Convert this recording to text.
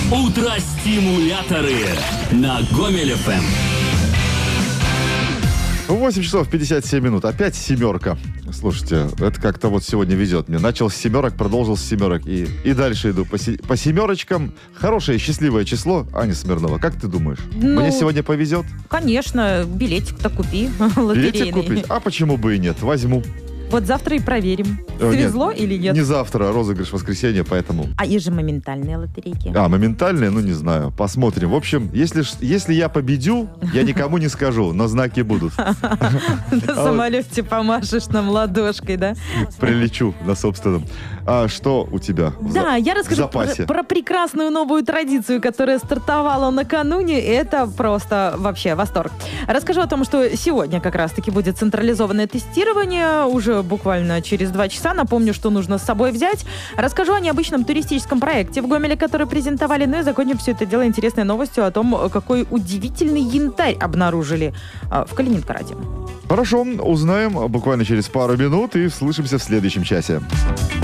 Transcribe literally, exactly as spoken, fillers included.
Утро-стимуляторы на Гомель эф эм. восемь часов пятьдесят семь минут. Опять семерка. Слушайте, это как-то вот сегодня везет мне. Начал с семерок, продолжил с семерок. И, и дальше иду по, си, по семерочкам. Хорошее, счастливое число. Аня Смирнова, как ты думаешь? Ну, мне сегодня повезет? Конечно, билетик-то купи. Билетик купить? А почему бы и нет? Возьму. Вот завтра и проверим, О, свезло нет, или нет. Не завтра, а розыгрыш в воскресенье, поэтому... А есть же моментальные лотерейки. А, моментальные? Ну, не знаю. Посмотрим. В общем, если, если я победю, я никому не скажу, но знаки будут. На самолете помашешь нам ладошкой, да? Прилечу на собственном. А что у тебя в Да, я расскажу запасе? Про, про прекрасную новую традицию, которая стартовала накануне. Это просто вообще восторг. Расскажу о том, что сегодня как раз-таки будет централизованное тестирование. Уже буквально через два часа. Напомню, что нужно с собой взять. Расскажу о необычном туристическом проекте в Гомеле, который презентовали. Ну и закончим все это дело интересной новостью о том, какой удивительный янтарь обнаружили в Калининграде. Хорошо, узнаем буквально через пару минут и слышимся в следующем часе.